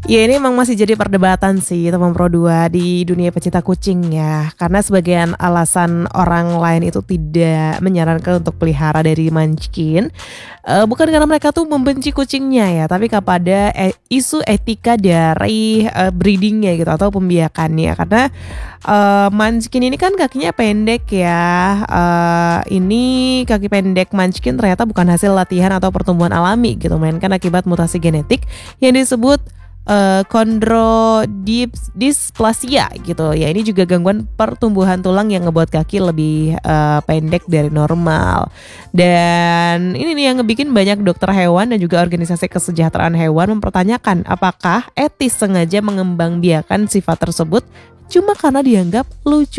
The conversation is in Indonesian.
Ya ini emang masih jadi perdebatan sih teman Pro 2 di dunia pecinta kucing ya. Karena sebagian alasan orang lain itu tidak menyarankan untuk pelihara dari Munchkin. Bukan karena mereka tuh membenci kucingnya ya, tapi kepada isu etika dari breedingnya gitu atau pembiakannya. Karena Munchkin ini kan kakinya pendek ya. Ini kaki pendek Munchkin ternyata bukan hasil latihan atau pertumbuhan alami gitu, melainkan akibat mutasi genetik yang disebut chondrodysplasia gitu ya. Ini juga gangguan pertumbuhan tulang yang ngebuat kaki lebih pendek dari normal. Dan ini nih yang ngebikin banyak dokter hewan dan juga organisasi kesejahteraan hewan mempertanyakan apakah etis sengaja mengembangbiakan sifat tersebut cuma karena dianggap lucu